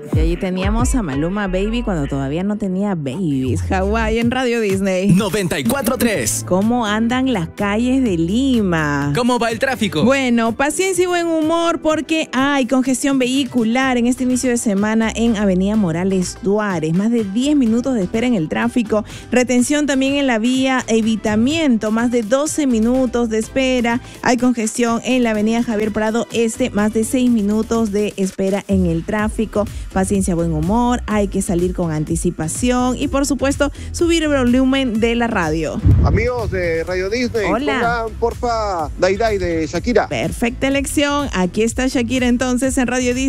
Y allí teníamos a Maluma Baby cuando todavía no tenía babies. Hawái en Radio Disney. 94.3. ¿Cómo andan las calles de Lima? ¿Cómo va el tráfico? Bueno, paciencia y buen humor porque hay congestión vehicular en este inicio de semana en Avenida Morales Duárez. Más de 10 minutos de espera en el tráfico. Retención también en la vía Evitamiento. Más de 12 minutos de espera. Hay congestión en la Avenida Javier Prado Este. Más de 6 minutos de espera en el tráfico. Paciencia, buen humor, hay que salir con anticipación y por supuesto subir el volumen de la radio. Amigos de Radio Disney, hola, pongan porfa Dai Dai de Shakira. Perfecta elección, aquí está Shakira entonces en Radio Disney.